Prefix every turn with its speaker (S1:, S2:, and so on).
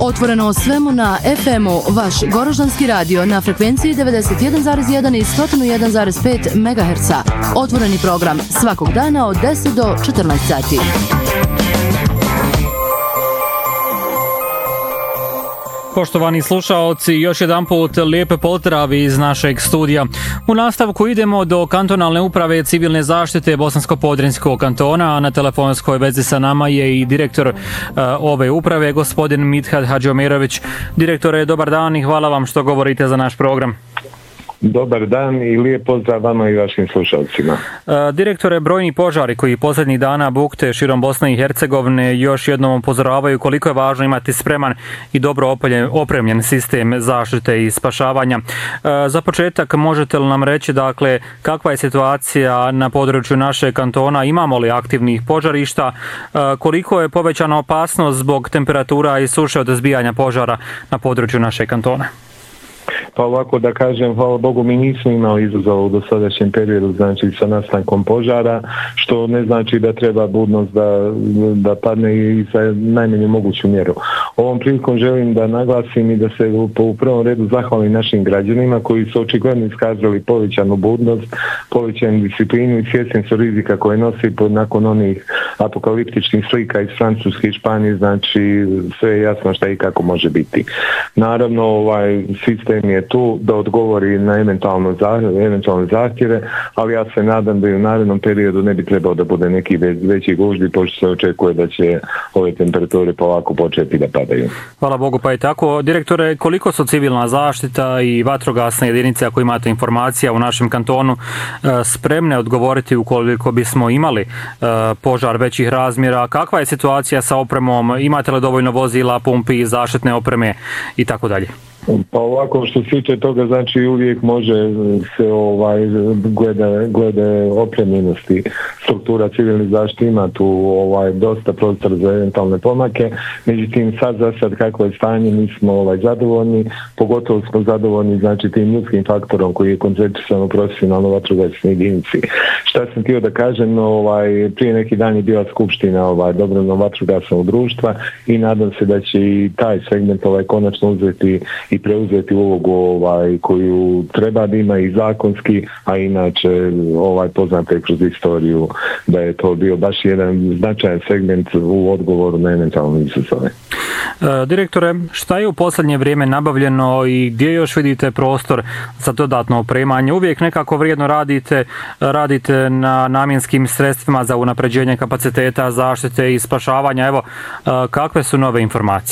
S1: Otvoreno o svemu na FM-u, vaš Goroždanski radio na frekvenciji 91,1 i 101,5 MHz. Otvoreni program svakog dana od 10 do 14 sati.
S2: Poštovani slušaoci, još jedan put lijepe pozdravi iz našeg studija. U nastavku idemo do kantonalne uprave civilne zaštite Bosansko-Podrinjskog kantona, a na telefonskoj vezi sa nama je i direktor ove uprave, gospodin Midhat Hadžiomirović. Direktore, dobar dan i hvala vam što govorite za naš program.
S3: Dobar dan i lijep pozdrav vama i vašim slušalcima.
S2: Direktore, brojni požari koji posljednjih dana bukte širom Bosne i Hercegovine još jednom upozoravaju koliko je važno imati spreman i dobro opremljen sistem zaštite i spašavanja. Za početak možete li nam reći, dakle, kakva je situacija na području našeg kantona, imamo li aktivnih požarišta, koliko je povećana opasnost zbog temperatura i suše od izbijanja požara na području našeg kantona?
S3: Pa ovako da kažem, hvala Bogu, mi nismo imali izazova u dosadašnjem periodu, znači sa nastankom požara, što ne znači da treba budnost da padne i za najmanju moguću mjeru. Ovom prilikom želim da naglasim i da se u prvom redu zahvalim našim građanima koji su očigledno iskazali povećanu budnost, povećanu disciplinu i svjesni su rizika koje nosi nakon onih apokaliptičnih slika iz Francuske i Španije, znači sve je jasno šta i kako može biti. Naravno, ovaj sistem je tu da odgovori na eventualne zahtjeve, ali ja se nadam da i u narednom periodu ne bi trebao da bude neki veći gužvi, pošto se očekuje da će ove temperature polako početi da padaju.
S2: Hvala Bogu, pa je tako. Direktore, koliko su civilna zaštita i vatrogasne jedinice, ako imate informacija u našem kantonu, spremne odgovoriti ukoliko bismo imali požar većih razmjera? Kakva je situacija sa opremom? Imate li dovoljno vozila, pumpi, zaštitne opreme i tako dalje?
S3: Pa ovako, što se tiče toga, znači uvijek može se glede opremljenosti. Struktura civilne zaštite ima tu dosta prostora za eventualne pomake, međutim sad kako je stanje mi smo zadovoljni, pogotovo smo zadovoljni znači tim ljudskim faktorom koji je koncentrisan u profesionalno vatrogasnoj jedinici. Šta sam htio da kažem, prije neki dan je bila skupština dobrovoljnog vatrogasnog društva i nadam se da će i taj segment konačno uzeti i preuzeti ulogu koju treba da ima i zakonski, a inače poznato je kroz istoriju da je to bio baš jedan značajan segment u odgovoru na eventualne izazove.
S2: Direktore, šta je u posljednje vrijeme nabavljeno i gdje još vidite prostor za dodatno opremanje? Uvijek nekako vrijedno radite na namjenskim sredstvima za unapređenje kapaciteta zaštite i spašavanja. Evo, kakve su nove informacije?